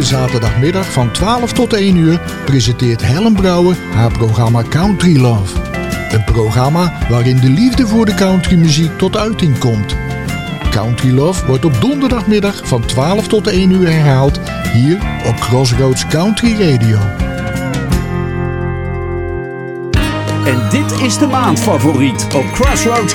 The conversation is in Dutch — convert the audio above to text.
Elke zaterdagmiddag van 12 tot 1 uur presenteert Helen Brouwer haar programma Country Love. Een programma waarin de liefde voor de countrymuziek tot uiting komt. Country Love wordt op donderdagmiddag van 12 tot 1 uur herhaald hier op Crossroads Country Radio. En dit is de maandfavoriet op Crossroads